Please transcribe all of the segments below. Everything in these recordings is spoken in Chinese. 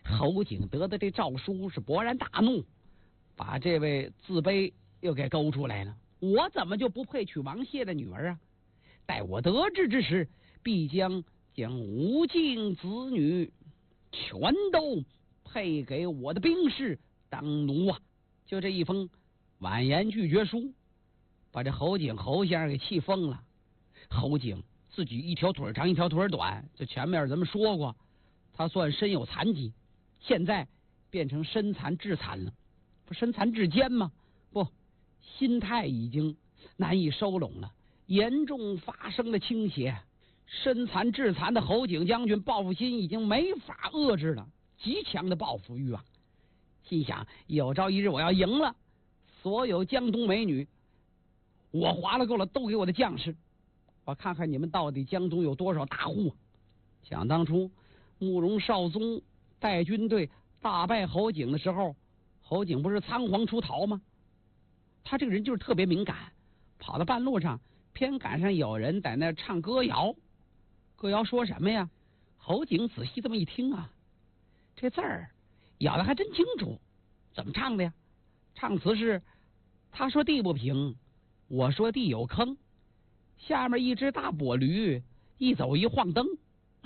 侯景得的这诏书是勃然大怒，把这位自卑又给勾出来了。我怎么就不配娶王谢的女儿啊？待我得志之时，必将吴敬子女全都配给我的兵士当奴啊！就这一封婉言拒绝书，把这侯先生给气疯了。侯景自己一条腿长一条腿短，这前面咱们说过，他算身有残疾，现在变成身残志残了，不身残志坚吗？不，心态已经难以收拢了，严重发生了倾斜。身残志残的侯景将军报复心已经没法遏制了，极强的报复欲啊！心想有朝一日我要赢了，所有江东美女我划了够了都给我的将士，我看看你们到底江东有多少大户。想当初慕容绍宗带军队大败侯景的时候，侯景不是仓皇出逃吗？他这个人就是特别敏感，跑到半路上偏赶上有人在那唱歌谣。歌谣说什么呀？侯景仔细这么一听啊，这字儿咬的还真清楚。怎么唱的呀？唱词是：他说地不平，我说地有坑，下面一只大跛驴，一走一晃灯。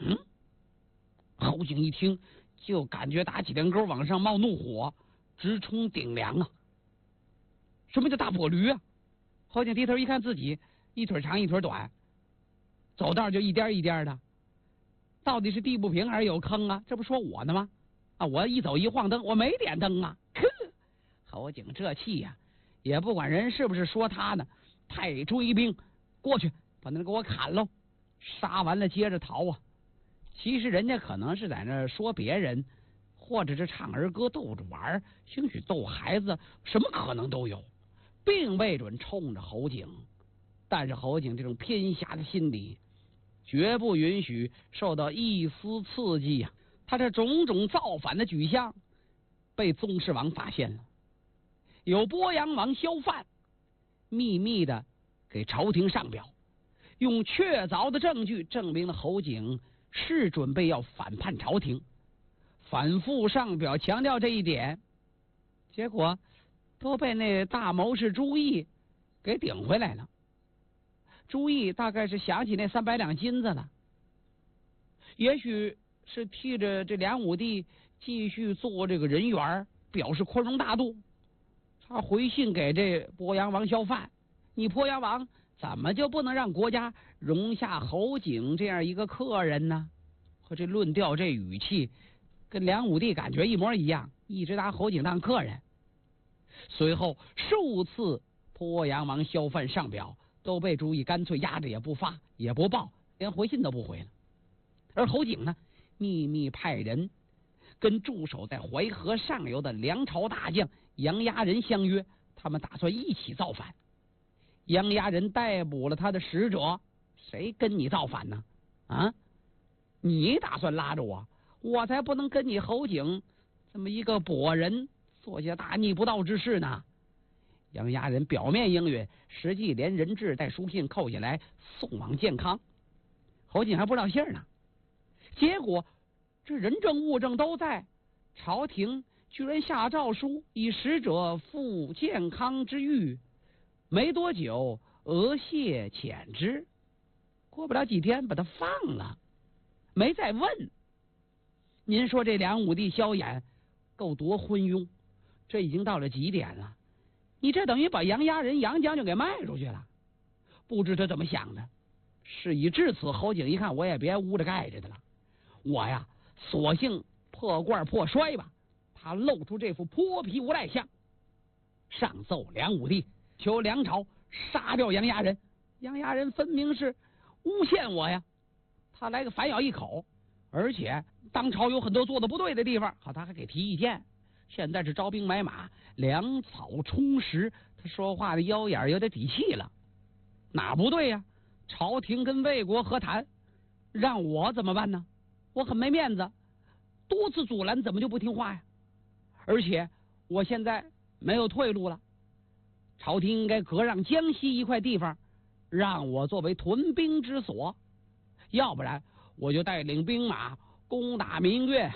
侯景一听就感觉打起连钩往上冒怒火，直冲顶梁啊！什么叫大跛驴啊？侯景低头一看，自己一腿长一腿短，走道就一颠一颠的，到底是地不平还是有坑啊？这不说我呢吗？啊，我一走一晃灯，我没点灯啊！侯景这气呀，也不管人是不是说他呢，派追兵过去把那给我砍喽，杀完了接着逃啊！其实人家可能是在那说别人，或者是唱儿歌逗着玩，兴许逗孩子，什么可能都有，并未准冲着侯景。但是侯景这种偏狭的心理，绝不允许受到一丝刺激呀！他这种种造反的举项被宗室王发现了，有鄱阳王萧范秘密的给朝廷上表，用确凿的证据证明了侯景是准备要反叛朝廷，反复上表强调这一点，结果都被那大谋士朱毅给顶回来了。朱毅大概是想起那300两金子了，也许是替着这梁武帝继续做这个人缘，表示宽容大度。他回信给这鄱阳王萧范，你鄱阳王怎么就不能让国家容下侯景这样一个客人呢？和这论调这语气跟梁武帝感觉一模一样，一直拿侯景当客人。随后数次鄱阳王萧范上表都被朱毅干脆压着也不发也不报，连回信都不回了。而侯景呢，秘密派人跟驻守在淮河上游的梁朝大将杨牙仁相约，他们打算一起造反。杨牙仁逮捕了他的使者，谁跟你造反呢？啊，你打算拉着我，我才不能跟你侯景这么一个跛人做下大逆不道之事呢。杨牙仁表面应允，实际连人质带书信扣下来送往建康，侯景还不知道信儿呢。结果这人证物证都在，朝廷居然下诏书以使者赴建康之狱，没多久额谢遣之，过不了几天把他放了，没再问。您说这梁武帝萧衍够多昏庸，这已经到了极点了，你这等于把杨家人杨将军给卖出去了，不知他怎么想的。事已至此，侯景一看我也别捂着盖着的了，我呀索性破罐破摔吧。他露出这副泼皮无赖相，上奏梁武帝，求梁朝杀掉杨家人。杨家人分明是诬陷我呀，他来个反咬一口，而且当朝有很多做的不对的地方，好，他还给提意见。现在是招兵买马，粮草充实，他说话的腰眼有点底气了。哪不对呀？朝廷跟魏国和谈，让我怎么办呢？我很没面子，多次阻拦，怎么就不听话呀？而且我现在没有退路了，朝廷应该割让江西一块地方，让我作为屯兵之所，要不然我就带领兵马攻打明月，